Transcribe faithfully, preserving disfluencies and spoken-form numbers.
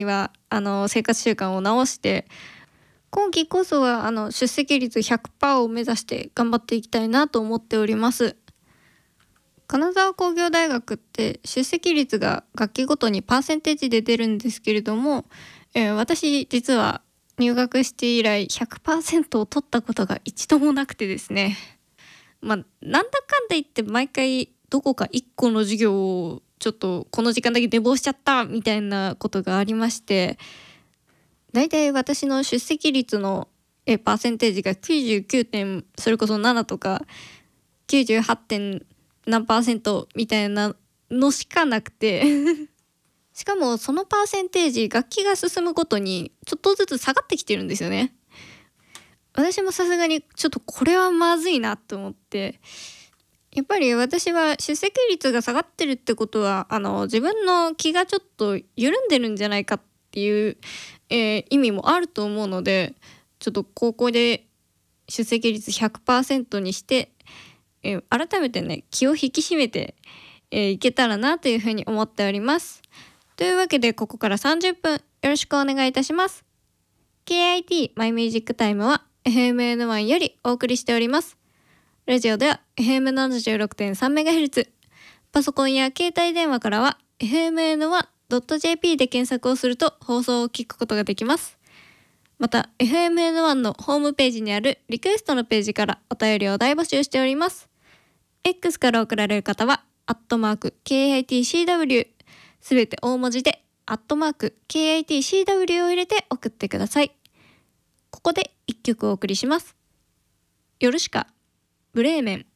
はあの生活習慣を直して、今期こそはあの出席率 ひゃくパーセント を目指して頑張っていきたいなと思っております。金沢工業大学って出席率が学期ごとにパーセンテージで出るんですけれども、えー私実は入学して以来 ひゃくパーセント を取ったことが一度もなくてですね、まあなんだかんだ言って毎回どこかいっこの授業をちょっとこの時間だけ寝坊しちゃったみたいなことがありまして、だいたい私の出席率のえパーセンテージがきゅうじゅうきゅうてんそれこそななとかきゅうじゅうはちてん何パーセントみたいなのしかなくてしかもそのパーセンテージ学期が進むごとにちょっとずつ下がってきてるんですよね。私もさすがにちょっとこれはまずいなと思って、やっぱり私は出席率が下がってるってことはあの自分の気がちょっと緩んでるんじゃないかっていう、えー意味もあると思うので、ちょっと高校で出席率 ひゃくパーセント にして、えー改めてね気を引き締めて、えーいけたらなというふうに思っております。というわけでここからさんじゅっぷんよろしくお願いいたします。 ケーアイティー マイミュージックタイムは エフエムエヌワン よりお送りしております。ラジオでは エフエムななじゅうろくてんさんメガヘルツ、パソコンや携帯電話からは エフエムエヌワンドットジェーピー で検索をすると放送を聞くことができます。また エフエムエヌワン のホームページにあるリクエストのページからお便りを大募集しております。 X から送られる方はアットマーク ケーアイティーシーダブリュー すべて大文字でアットマーク ケーアイティーシーダブリュー を入れて送ってください。ここでいっきょくお送りします。ヨルシカブレーメン。